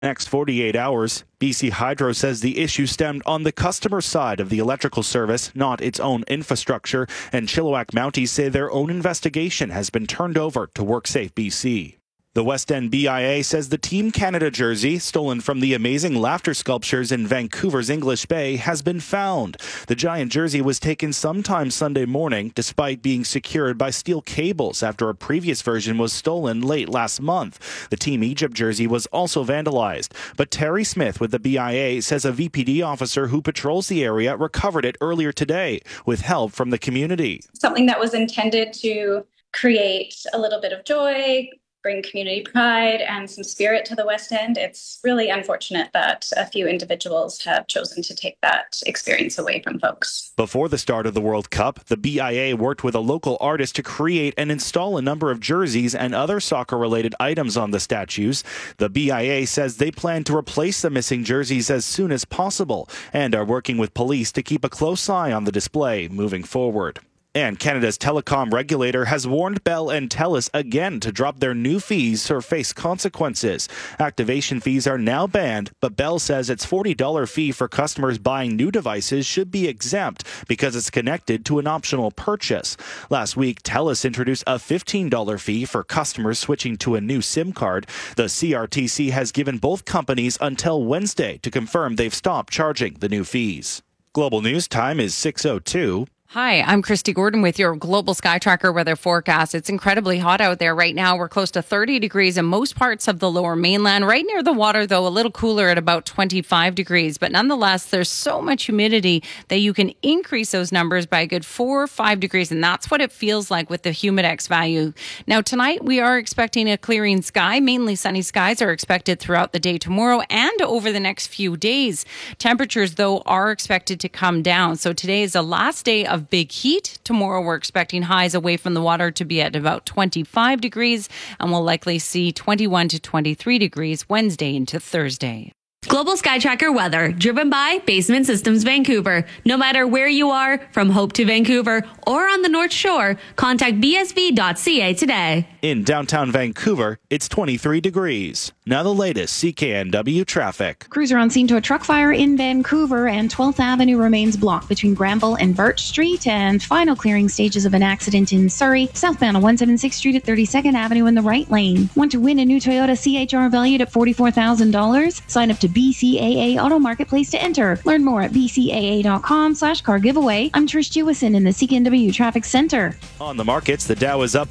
Next 48 hours, BC Hydro says the issue stemmed on the customer side of the electrical service, not its own infrastructure, and Chilliwack Mounties say their own investigation has been turned over to WorkSafe BC. The West End BIA says the Team Canada jersey, stolen from the Amazing Laughter sculptures in Vancouver's English Bay, has been found. The giant jersey was taken sometime Sunday morning, despite being secured by steel cables after a previous version was stolen late last month. The Team Egypt jersey was also vandalized. But Terry Smith with the BIA says a VPD officer who patrols the area recovered it earlier today, with help from the community. Something that was intended to create a little bit of joy, bring community pride and some spirit to the West End. It's really unfortunate that a few individuals have chosen to take that experience away from folks. Before the start of the World Cup, the BIA worked with a local artist to create and install a number of jerseys and other soccer-related items on the statues. The BIA says they plan to replace the missing jerseys as soon as possible and are working with police to keep a close eye on the display moving forward. And Canada's telecom regulator has warned Bell and TELUS again to drop their new fees or face consequences. Activation fees are now banned, but Bell says its $40 fee for customers buying new devices should be exempt because it's connected to an optional purchase. Last week, TELUS introduced a $15 fee for customers switching to a new SIM card. The CRTC has given both companies until Wednesday to confirm they've stopped charging the new fees. Global News Time is 6:02. Hi, I'm Christy Gordon with your Global Sky Tracker weather forecast. It's incredibly hot out there right now. We're close to 30 degrees in most parts of the lower mainland. Right near the water, though, a little cooler at about 25 degrees. But nonetheless, there's so much humidity that you can increase those numbers by a good 4 or 5 degrees. And that's what it feels like with the Humidex value. Now, tonight, we are expecting a clearing sky. Mainly sunny skies are expected throughout the day tomorrow and over the next few days. Temperatures, though, are expected to come down. So today is the last day of big heat. Tomorrow we're expecting highs away from the water to be at about 25 degrees, and we'll likely see 21 to 23 degrees Wednesday into Thursday. Global Sky Tracker weather, driven by Basement Systems Vancouver. No matter where you are, from Hope to Vancouver or on the North Shore, contact bsv.ca today. In downtown Vancouver, it's 23 degrees. Now the latest CKNW traffic. Crews are on scene to a truck fire in Vancouver, and 12th Avenue remains blocked between Granville and Birch Street, and final clearing stages of an accident in Surrey, southbound on 176th Street at 32nd Avenue in the right lane. Want to win a new Toyota CHR valued at $44,000? Sign up to BCAA Auto Marketplace to enter. Learn more at bcaa.com/car giveaway. I'm Trish Jewison in the CKNW Traffic Center. On the markets, the Dow is up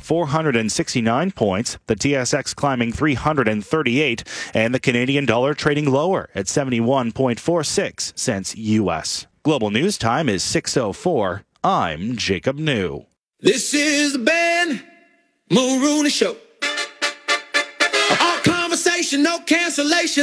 469 points, the TSX climbing 338, and the Canadian dollar trading lower at 71.46 cents U.S. Global News Time is 6:04. I'm Jacob New. This is the Ben Mulrooney Show. All conversation, no cancellation.